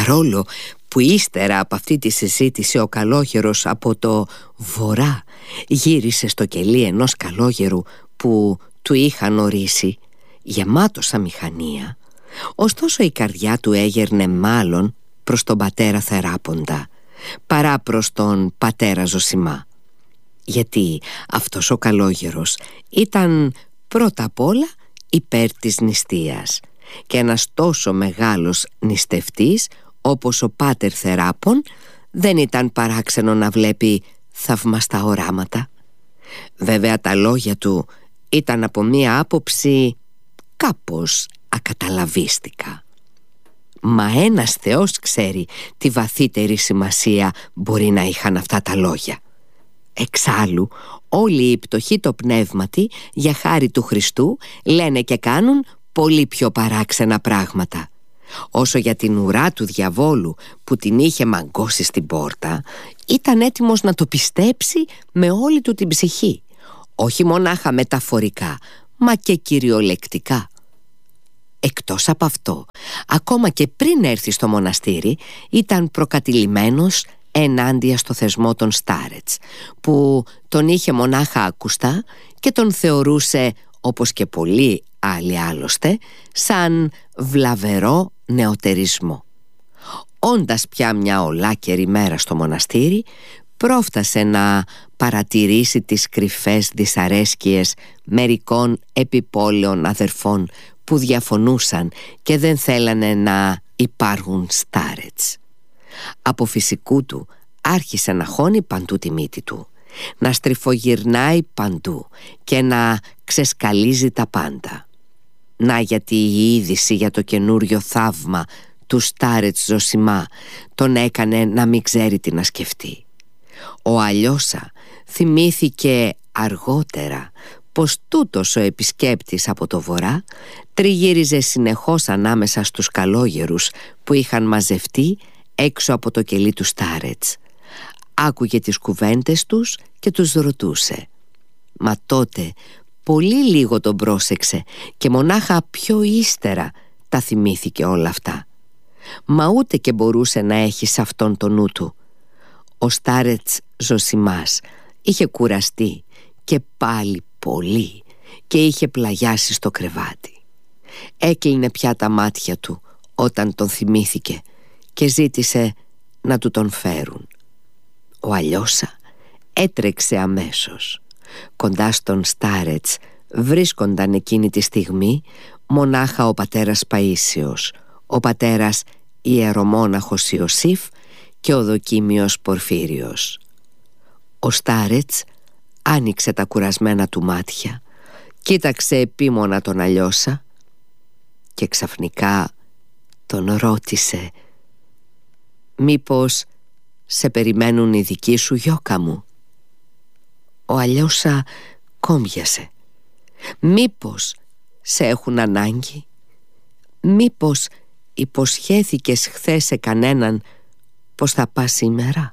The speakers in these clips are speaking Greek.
παρόλο που ύστερα από αυτή τη συζήτηση ο καλόγερος από το βορρά γύρισε στο κελί ενός καλόγερου που του είχαν ορίσει, γεμάτος αμηχανία, ωστόσο η καρδιά του έγερνε μάλλον προς τον πατέρα Θεράποντα παρά προς τον πατέρα Ζωσιμά, γιατί αυτός ο καλόγερος ήταν πρώτα απ' όλα υπέρ της νηστείας και ένας τόσο μεγάλος νηστευτής όπως ο πάτερ Θεράπων δεν ήταν παράξενο να βλέπει θαυμαστά οράματα. Βέβαια τα λόγια του ήταν από μία άποψη κάπως ακαταλαβίστικα. Μα ένας Θεός ξέρει τι βαθύτερη σημασία μπορεί να είχαν αυτά τα λόγια. Εξάλλου όλοι οι πτωχοί το πνεύματι για χάρη του Χριστού λένε και κάνουν πολύ πιο παράξενα πράγματα. Όσο για την ουρά του διαβόλου που την είχε μαγκώσει στην πόρτα, ήταν έτοιμος να το πιστέψει με όλη του την ψυχή, όχι μονάχα μεταφορικά, μα και κυριολεκτικά. Εκτός από αυτό, ακόμα και πριν έρθει στο μοναστήρι, ήταν προκατηλημένος ενάντια στο θεσμό των Στάρετς, που τον είχε μονάχα ακουστά και τον θεωρούσε, όπως και πολλοί άλλοι άλλωστε, σαν βλαβερό νεωτερισμό. Όντας πια μια ολάκερη μέρα στο μοναστήρι, πρόφτασε να παρατηρήσει τις κρυφές δυσαρέσκειες μερικών επιπόλαιων αδερφών που διαφωνούσαν και δεν θέλανε να υπάρχουν Στάρετς. Από φυσικού του άρχισε να χώνει παντού τη μύτη του, να στριφογυρνάει παντού και να ξεσκαλίζει τα πάντα. Να γιατί η είδηση για το καινούριο θαύμα του Στάρετς Ζωσιμά τον έκανε να μην ξέρει τι να σκεφτεί. Ο Αλιώσα θυμήθηκε αργότερα πως τούτος ο επισκέπτης από το βορρά τριγύριζε συνεχώς ανάμεσα στους καλόγερους που είχαν μαζευτεί έξω από το κελί του Στάρετς. Άκουγε τις κουβέντες τους και τους ρωτούσε. Μα τότε πολύ λίγο τον πρόσεξε και μονάχα πιο ύστερα τα θυμήθηκε όλα αυτά. Μα ούτε και μπορούσε να έχει σε αυτόν το νου του. Ο Στάρετς Ζωσιμάς είχε κουραστεί και πάλι πολύ και είχε πλαγιάσει στο κρεβάτι. Έκλεινε πια τα μάτια του όταν τον θυμήθηκε και ζήτησε να του τον φέρουν. Ο Αλιώσα έτρεξε αμέσως. Κοντά στον Στάρετς βρίσκονταν εκείνη τη στιγμή μονάχα ο πατέρας Παΐσιος, ο πατέρας ιερομόναχος Ιωσήφ και ο δοκίμιος Πορφύριος. Ο Στάρετς άνοιξε τα κουρασμένα του μάτια, κοίταξε επίμονα τον Αλιώσα και ξαφνικά τον ρώτησε: «Μήπως σε περιμένουν οι δικοί σου, γιώκα μου?» Ο Αλιώσα κόμπιασε. «Μήπως σε έχουν ανάγκη? Μήπως υποσχέθηκες χθες σε κανέναν πως θα πας σήμερα?»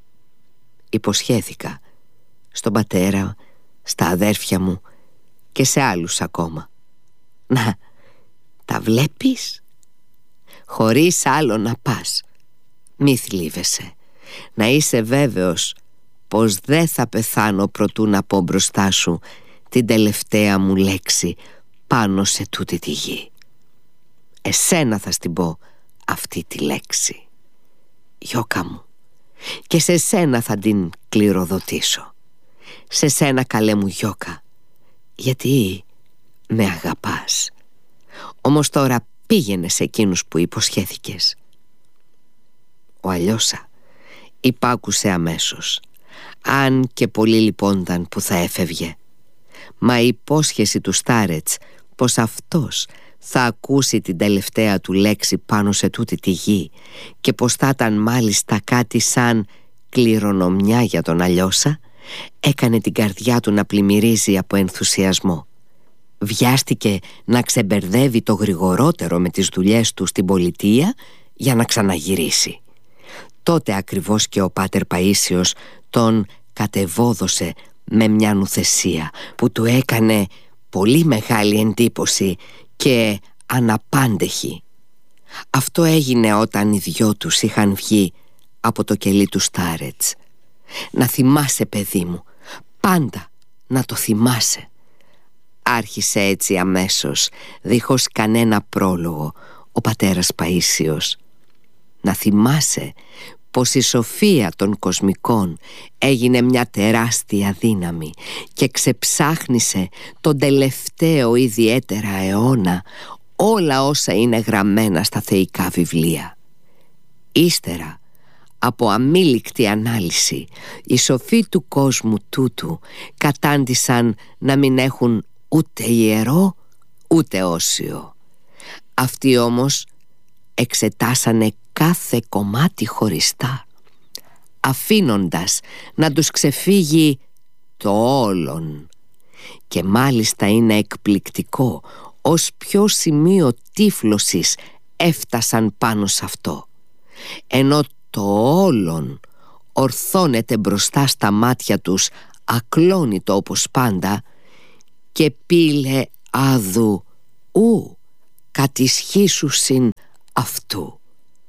«Υποσχέθηκα στον πατέρα, στα αδέρφια μου και σε άλλους ακόμα». «Να, τα βλέπεις? Χωρίς άλλο να πας. Μη θλίβεσαι. Να είσαι βέβαιος πως δεν θα πεθάνω προτού να πω μπροστά σου την τελευταία μου λέξη πάνω σε τούτη τη γη. Εσένα θα στην πω αυτή τη λέξη, γιώκα μου, και σε σένα θα την κληροδοτήσω. Σε σένα, καλέ μου γιώκα, γιατί με αγαπάς. Όμως τώρα πήγαινε σε εκείνους που υποσχέθηκες». Ο Αλιώσα υπάκουσε αμέσως, αν και πολύ λυπόνταν που θα έφευγε. Μα η υπόσχεση του Στάρετς πως αυτός θα ακούσει την τελευταία του λέξη πάνω σε τούτη τη γη και πως θα ήταν μάλιστα κάτι σαν κληρονομιά για τον Αλιώσα, έκανε την καρδιά του να πλημμυρίζει από ενθουσιασμό. Βιάστηκε να ξεμπερδεύει το γρηγορότερο με τις δουλειές του στην πολιτεία για να ξαναγυρίσει. Τότε ακριβώς και ο πάτερ Παΐσιος τον κατεβόδωσε με μια νουθεσία που του έκανε πολύ μεγάλη εντύπωση και αναπάντεχη. Αυτό έγινε όταν οι δυο τους είχαν βγει από το κελί του Στάρετς. «Να θυμάσαι, παιδί μου, πάντα να το θυμάσαι», άρχισε έτσι αμέσως, δίχως κανένα πρόλογο, ο πατέρας Παΐσιος. «Να θυμάσαι πως η σοφία των κοσμικών έγινε μια τεράστια δύναμη και ξεψάχνισε τον τελευταίο ιδιαίτερα αιώνα όλα όσα είναι γραμμένα στα θεϊκά βιβλία. Ύστερα από αμήλικτη ανάλυση, οι σοφοί του κόσμου τούτου κατάντησαν να μην έχουν ούτε ιερό ούτε όσιο. Αυτοί όμως εξετάσανε κάθε κομμάτι χωριστά, αφήνοντας να τους ξεφύγει το όλον. Και μάλιστα είναι εκπληκτικό ως ποιο σημείο τύφλωσης έφτασαν πάνω σε αυτό, ενώ το όλον ορθώνεται μπροστά στα μάτια τους ακλόνητο όπως πάντα, και πήλε άδου ου κατισχύσουσιν αυτού.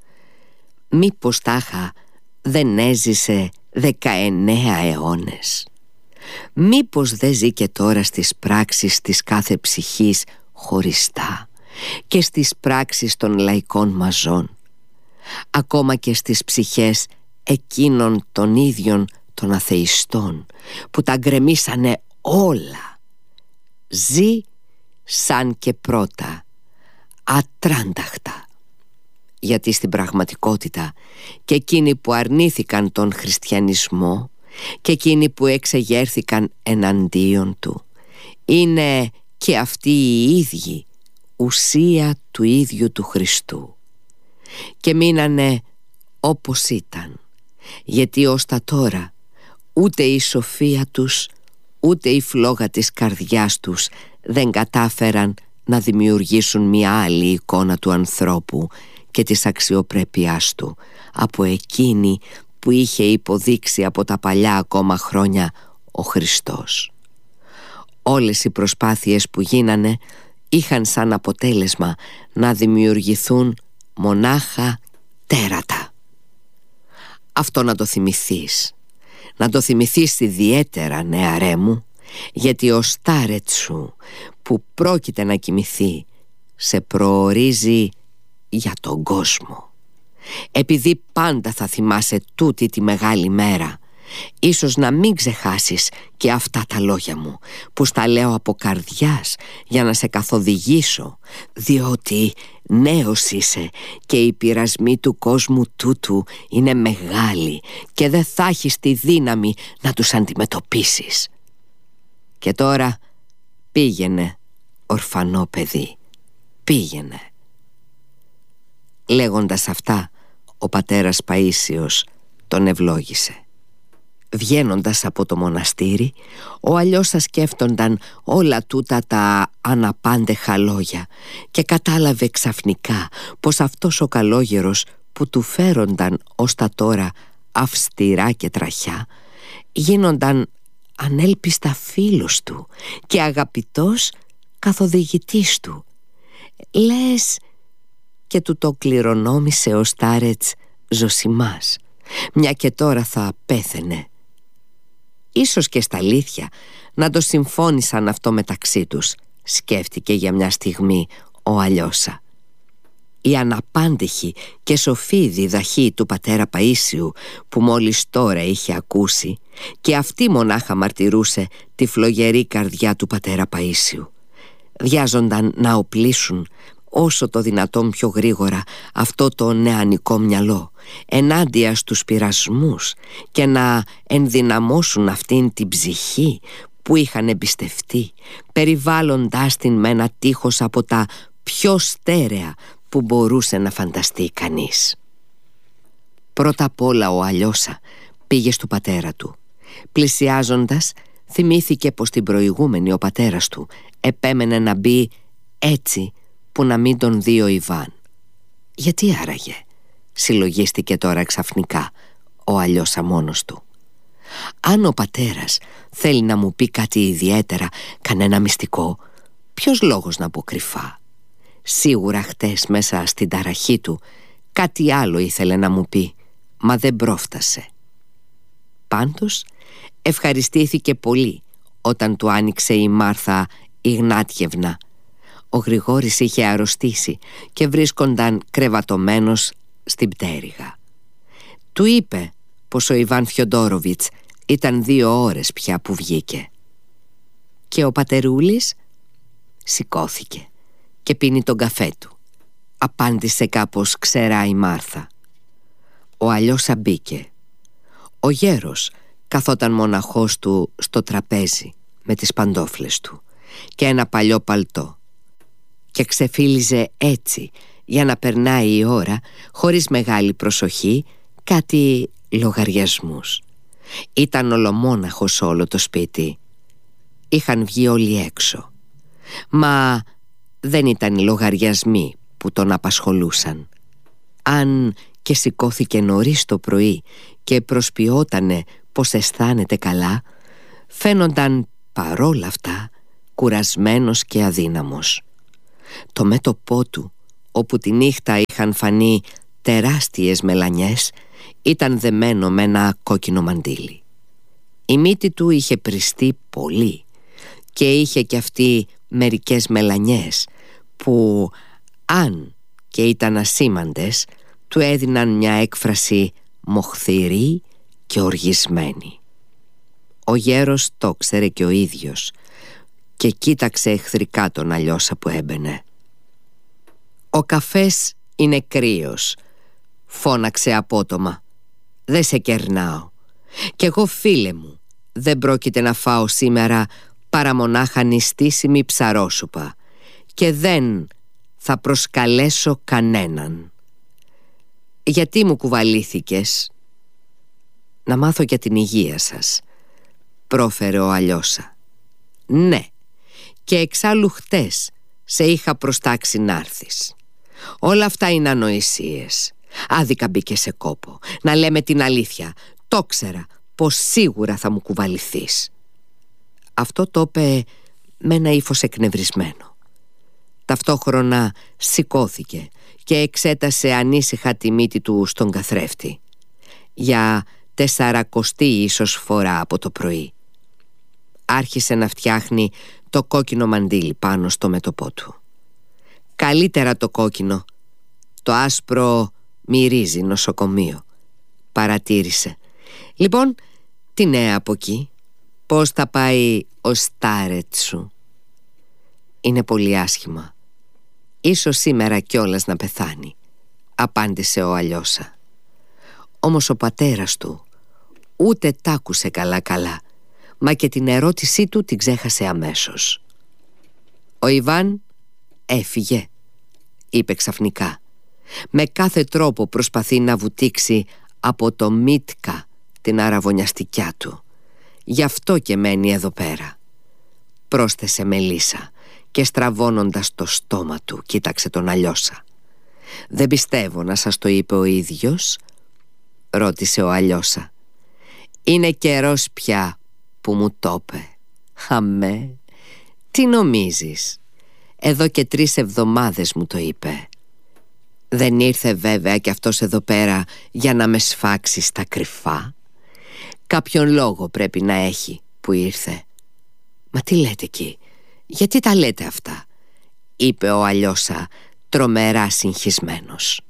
Μήπως τάχα δεν έζησε 19 αιώνες? Μήπως δεν ζει και τώρα στις πράξεις της κάθε ψυχής χωριστά και στις πράξεις των λαϊκών μαζών, ακόμα και στις ψυχές εκείνων των ίδιων των αθεϊστών που τα γκρεμίσανε όλα? Ζει σαν και πρώτα, ατράνταχτα. Γιατί στην πραγματικότητα και εκείνοι που αρνήθηκαν τον χριστιανισμό και εκείνοι που εξεγέρθηκαν εναντίον του είναι και αυτοί οι ίδιοι ουσία του ίδιου του Χριστού, και μείνανε όπως ήταν, γιατί ως τα τώρα ούτε η σοφία τους ούτε η φλόγα της καρδιάς τους δεν κατάφεραν να δημιουργήσουν μια άλλη εικόνα του ανθρώπου και της αξιοπρέπειάς του από εκείνη που είχε υποδείξει από τα παλιά ακόμα χρόνια ο Χριστός. Όλες οι προσπάθειες που γίνανε είχαν σαν αποτέλεσμα να δημιουργηθούν μονάχα τέρατα. Αυτό να το θυμηθείς. Να το θυμηθείς ιδιαίτερα, νεαρέ μου, γιατί ο Στάρετς σου που πρόκειται να κοιμηθεί σε προορίζει για τον κόσμο. Επειδή πάντα θα θυμάσαι τούτη τη μεγάλη μέρα, ίσως να μην ξεχάσεις και αυτά τα λόγια μου που στα λέω από καρδιάς για να σε καθοδηγήσω, διότι νέος είσαι και οι πειρασμοί του κόσμου τούτου είναι μεγάλοι και δεν θα έχεις τη δύναμη να τους αντιμετωπίσεις. Και τώρα πήγαινε, ορφανό παιδί, πήγαινε». Λέγοντας αυτά, ο πατέρας Παΐσιος τον ευλόγησε. Βγαίνοντας από το μοναστήρι, ο Αλλιώσα σκέφτονταν όλα τούτα τα αναπάντεχα λόγια και κατάλαβε ξαφνικά πως αυτός ο καλόγερος που του φέρονταν ως τα τώρα αυστηρά και τραχιά γίνονταν ανέλπιστα φίλος του και αγαπητός καθοδηγητής του. Λες, και του το κληρονόμησε ο Στάρετς Ζωσιμάς, μια και τώρα θα πέθαινε. Ίσως και στα αλήθεια να το συμφώνησαν αυτό μεταξύ τους, σκέφτηκε για μια στιγμή ο Αλλιώσα. Η αναπάντεχη και σοφή διδαχή του πατέρα Παΐσιου που μόλις τώρα είχε ακούσει, και αυτή μονάχα μαρτυρούσε τη φλογερή καρδιά του πατέρα Παΐσιου. Βιάζονταν να οπλίσουν όσο το δυνατόν πιο γρήγορα αυτό το νεανικό μυαλό ενάντια στους πειρασμούς και να ενδυναμώσουν αυτήν την ψυχή που είχαν εμπιστευτεί, περιβάλλοντάς την με ένα τείχος από τα πιο στέρεα που μπορούσε να φανταστεί κανείς. Πρώτα απ' όλα ο Αλλιώσα πήγε στου πατέρα του. Πλησιάζοντας, θυμήθηκε πως την προηγούμενη ο πατέρας του επέμενε να μπει έτσι που να μην τον δει ο Ιβάν. Γιατί άραγε, συλλογίστηκε τώρα ξαφνικά ο Αλλιώσα μόνος του. Αν ο πατέρας θέλει να μου πει κάτι ιδιαίτερα, κανένα μυστικό, ποιος λόγος να πω κρυφά? Σίγουρα χτες μέσα στην ταραχή του κάτι άλλο ήθελε να μου πει, μα δεν πρόφτασε. Πάντως ευχαριστήθηκε πολύ όταν του άνοιξε η Μάρθα Ιγνάτιευνα. Ο Γρηγόρης είχε αρρωστήσει και βρίσκονταν κρεβατωμένος στην πτέρυγα. Του είπε πως ο Ιβάν Φιοντόροβιτς ήταν 2 ώρες πια που βγήκε. Και ο πατερούλης σηκώθηκε και πίνει τον καφέ του, απάντησε κάπως ξερά η Μάρθα. Ο Αλιώσα μπήκε. Ο γέρος καθόταν μοναχός του στο τραπέζι με τις παντόφλες του και ένα παλιό παλτό και ξεφύλιζε έτσι για να περνάει η ώρα χωρίς μεγάλη προσοχή κάτι λογαριασμούς. Ήταν ολομόναχος όλο το σπίτι. Είχαν βγει όλοι έξω. Μα δεν ήταν οι λογαριασμοί που τον απασχολούσαν. Αν και σηκώθηκε νωρίς το πρωί και προσποιότανε πως αισθάνεται καλά, φαίνονταν παρόλα αυτά κουρασμένος και αδύναμος. Το μέτωπό του, όπου τη νύχτα είχαν φανεί τεράστιες μελανιές, ήταν δεμένο με ένα κόκκινο μαντίλι. Η μύτη του είχε πριστεί πολύ και είχε κι αυτή μερικές μελανιές που, αν και ήταν ασήμαντες, του έδιναν μια έκφραση μοχθηρή και οργισμένη. Ο γέρος το ξέρε και ο ίδιος και κοίταξε εχθρικά τον Αλιώσα που έμπαινε. «Ο καφές είναι κρύος», φώναξε απότομα. «Δεν σε κερνάω. Κι εγώ, φίλε μου, δεν πρόκειται να φάω σήμερα παρά μονάχα νηστίσιμη ψαρόσουπα και δεν θα προσκαλέσω κανέναν». «Γιατί μου κουβαλήθηκες?» «Να μάθω για την υγεία σας», πρόφερε ο Αλιώσα. «Ναι, και εξάλλου χτες σε είχα προστάξει να έρθεις. Όλα αυτά είναι ανοησίες. Άδικα μπήκε σε κόπο. Να λέμε την αλήθεια. Το ξέρα πως σίγουρα θα μου κουβαληθείς». Αυτό το είπε με ένα ύφος εκνευρισμένο. Ταυτόχρονα σηκώθηκε και εξέτασε ανήσυχα τη μύτη του στον καθρέφτη. Για 40η ίσως φορά από το πρωί. Άρχισε να φτιάχνει το κόκκινο μαντίλι πάνω στο μέτωπό του. «Καλύτερα το κόκκινο. Το άσπρο μυρίζει νοσοκομείο», παρατήρησε. «Λοιπόν, τι νέα από εκεί? Πώς θα πάει ο Στάρετ σου?» «Είναι πολύ άσχημα. Ίσως σήμερα κιόλας να πεθάνει», απάντησε ο Αλιώσα. Όμως ο πατέρας του ούτε τ' άκουσε καλά, μα και την ερώτησή του την ξέχασε αμέσως. «Ο Ιβάν έφυγε», είπε ξαφνικά. «Με κάθε τρόπο προσπαθεί να βουτήξει από το Μίτκα την αραβωνιαστικιά του. Γι' αυτό και μένει εδώ πέρα», πρόσθεσε μελίσσα και στραβώνοντας το στόμα του κοίταξε τον Αλιώσα. «Δεν πιστεύω να σας το είπε ο ίδιος?» ρώτησε ο Αλιώσα. «Είναι καιρός πια που μου το είπε». «Αμέ, τι νομίζεις? Εδώ και 3 εβδομάδες μου το είπε. Δεν ήρθε βέβαια κι αυτός εδώ πέρα για να με σφάξει στα κρυφά? Κάποιον λόγο πρέπει να έχει που ήρθε». «Μα τι λέτε εκεί? Γιατί τα λέτε αυτά?» είπε ο Αλιώσα τρομερά συγχυσμένος.